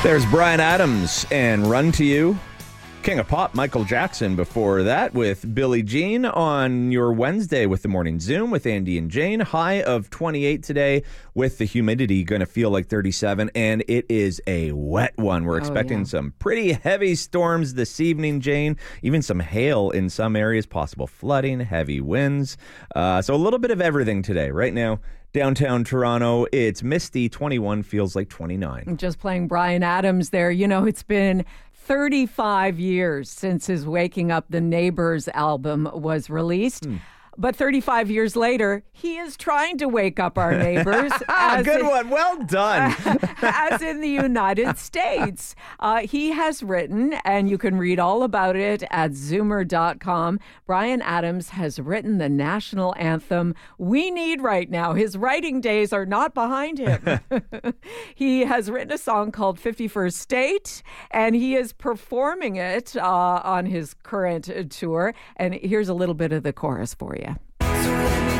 There's Bryan Adams and Run to You. King of Pop, Michael Jackson before that with Billie Jean on your Wednesday with the Morning Zoom with Andy and Jane. High of 28 today with the humidity going to feel like 37, and it is a wet one. We're expecting some pretty heavy storms this evening, Jane. Even some hail in some areas, possible flooding, heavy winds. So a little bit of everything today. Right now, downtown Toronto, it's misty, 21, feels like 29. Just playing Bryan Adams there. You know, it's been 35 years since his Waking Up the Neighbors album was released. But 35 years later, he is trying to wake up our neighbors. Good one. Well done. As in the United States. He has written, and you can read all about it at Zoomer.com. Bryan Adams has written the national anthem we need right now. His writing days are not behind him. He has written a song called 51st State, and he is performing it on his current tour. And here's a little bit of the chorus for you.